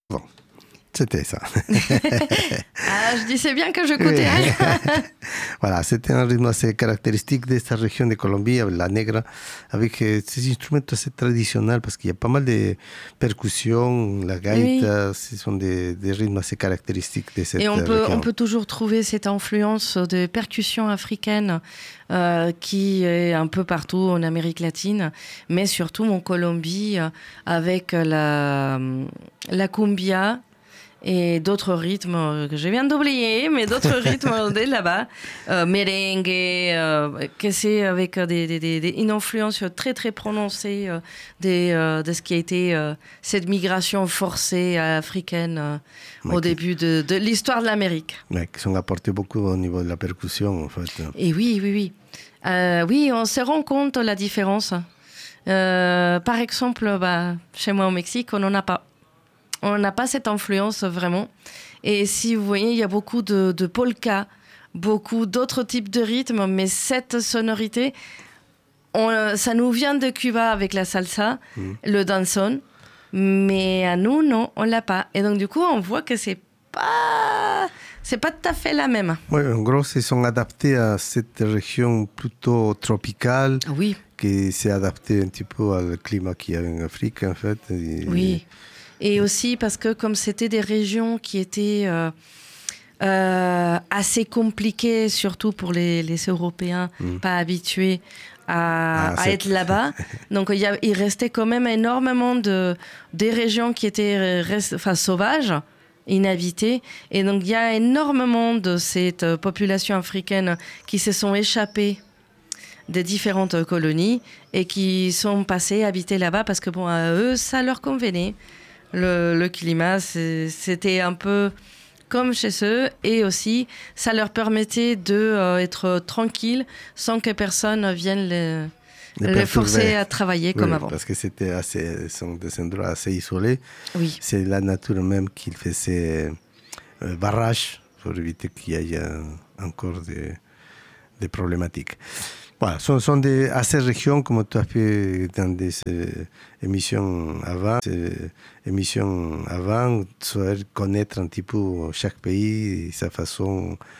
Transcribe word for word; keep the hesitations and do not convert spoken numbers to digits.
Bon, c'était ça. Ah, je disais bien que je coûtais rien. Voilà, c'était un rythme assez caractéristique de cette région de Colombie, la negra, avec euh, ces instruments assez traditionnels, parce qu'il y a pas mal de percussions, la gaïta, oui. Ce sont des, des rythmes assez caractéristiques de cette Et on peut, région. on peut toujours trouver cette influence de percussions africaines euh, qui est un peu partout en Amérique latine, mais surtout en Colombie, euh, avec la, la cumbia, et d'autres rythmes que je viens d'oublier, mais d'autres rythmes de là-bas, euh, merengue, euh, que c'est avec des, des, des, une influence très très prononcée euh, des, euh, de ce qui a été euh, cette migration forcée africaine euh, ouais, au qui... début de, de l'histoire de l'Amérique. Ouais, qui sont apportés beaucoup au niveau de la percussion, en fait. Et oui, oui, oui. Euh, oui, on se rend compte de la différence. Euh, par exemple, bah, chez moi au Mexique, on n'en a pas. On n'a pas cette influence vraiment. Et si vous voyez, il y a beaucoup de, de polka, beaucoup d'autres types de rythmes, mais cette sonorité, on, ça nous vient de Cuba avec la salsa, mmh. le danzón, mais à nous, non, on l'a pas. Et donc, du coup, on voit que c'est pas, c'est pas tout à fait la même. Oui, en gros, ils sont adaptés à cette région plutôt tropicale. Oui. Qui s'est adaptée un petit peu au climat qu'il y a en Afrique, en fait. Et... Oui. Et aussi parce que comme c'était des régions qui étaient euh, euh, assez compliquées, surtout pour les, les Européens mmh. pas habitués à, ah, à être là-bas, donc il, y a, il restait quand même énormément de des régions qui étaient rest, enfin, sauvages, inhabitées. Et donc il y a énormément de cette population africaine qui se sont échappées des différentes colonies et qui sont passées habiter là-bas parce que bon, à eux, ça leur convenait. Le, le climat, c'est, c'était un peu comme chez eux, et aussi ça leur permettait d'être euh, tranquilles sans que personne vienne les, les, les forcer à travailler oui, comme avant. Parce que c'était assez, sont des endroits assez isolés. Oui. C'est la nature même qui faisait euh, barrage pour éviter qu'il y ait encore des, des problématiques. Voilà, sont, sont des, à ces régions, comme tu as fait dans des euh, émissions avant, euh, émissions avant, savoir connaître un petit peu chaque pays et sa façon